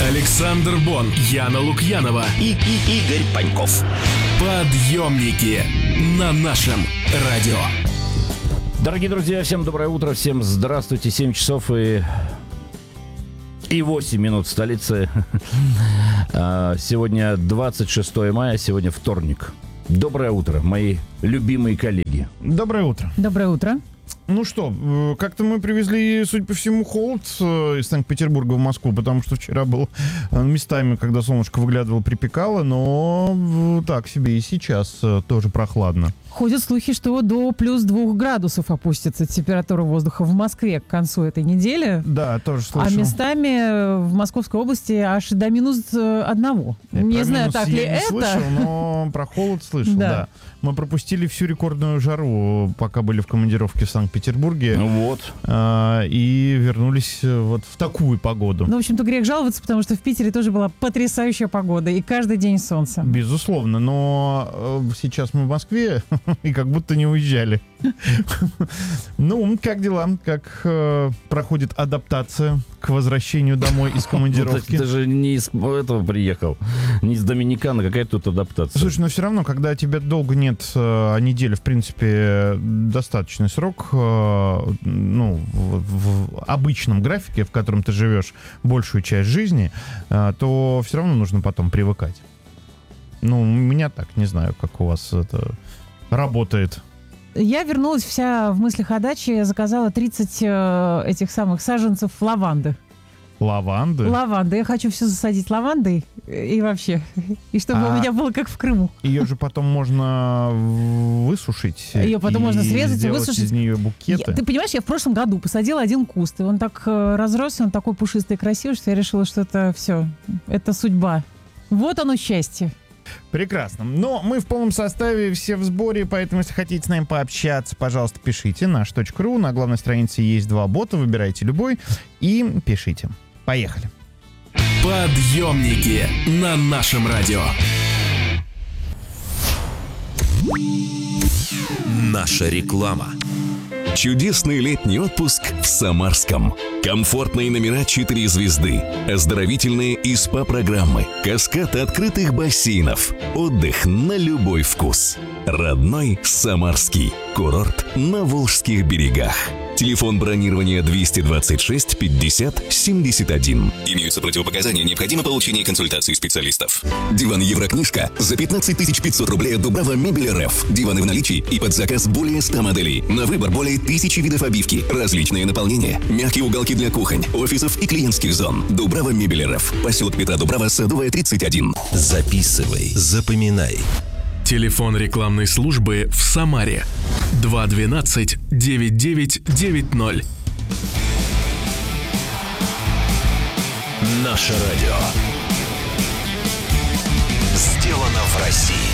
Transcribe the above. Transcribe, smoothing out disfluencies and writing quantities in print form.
Александр Бон, Яна Лукьянова и Игорь Паньков. Подъемники на нашем радио. Дорогие друзья, всем доброе утро, всем здравствуйте. 7 часов и 8 минут в столице. Сегодня 26 мая, сегодня вторник. Доброе утро, мои любимые коллеги. Доброе утро. Доброе утро. Ну что, как-то мы привезли, судя по всему, холод из Санкт-Петербурга в Москву, потому что вчера был местами, когда солнышко выглядывало, припекало, но так себе и сейчас тоже прохладно. Ходят слухи, что до плюс 2 градусов опустится температура воздуха в Москве к концу этой недели. Да, тоже слышал. А местами в Московской области аж до минус 1. Не знаю, так ли я не это. слышал, но про холод слышал, да. Мы пропустили всю рекордную жару, пока были в командировке в Санкт-Петербурге. Ну вот. И вернулись вот в такую погоду. Ну, в общем-то, грех жаловаться, потому что в Питере тоже была потрясающая погода. И каждый день солнце. Безусловно, но сейчас мы в Москве и как будто не уезжали. Ну, как дела? Как проходит адаптация к возвращению домой из командировки? Ты же не из этого приехал, не из Доминикана, какая тут адаптация? Слушай, но все равно, когда тебя долго нет, а неделя, в принципе, достаточный срок, ну, в обычном графике, в котором ты живешь большую часть жизни, то все равно нужно потом привыкать. Ну, у меня так, не знаю, как у вас это работает. Я вернулась вся в мыслях о даче, заказала 30 этих самых саженцев лаванды. Лаванды? Лаванда. Я хочу все засадить лавандой и вообще. И чтобы у меня было как в Крыму. Ее же потом можно высушить. Ее потом можно срезать и высушить. Из нее букеты. Ты понимаешь, я в прошлом году посадила один куст, и он так разросся, он такой пушистый и красивый, что я решила, что это все, это судьба. Вот оно счастье. Прекрасно. Но мы в полном составе, все в сборе, поэтому, если хотите с нами пообщаться, пожалуйста, пишите наш.ру. На главной странице есть 2 бота, выбирайте любой и пишите. Поехали. Подъемники на нашем радио. Наша реклама. Чудесный летний отпуск в Самарском. Комфортные номера 4 звезды, оздоровительные и СПА-программы, каскад открытых бассейнов, отдых на любой вкус. Родной Самарский. Курорт на Волжских берегах. Телефон бронирования 226 50 71. Имеются противопоказания, необходимо получение консультации специалистов. Диван Еврокнижка за 15 500 рублей от Дубрава Мебель РФ. Диваны в наличии и под заказ более 100 моделей. На выбор более 1000 видов обивки, различные наполнения, мягкие уголки для кухонь, офисов и клиентских зон. Дубрава Мебель РФ. Поселок Петра Дубрава, Садовая, 31. Записывай, запоминай. Телефон рекламной службы в Самаре 212 9990. Наше радио. Сделано в России.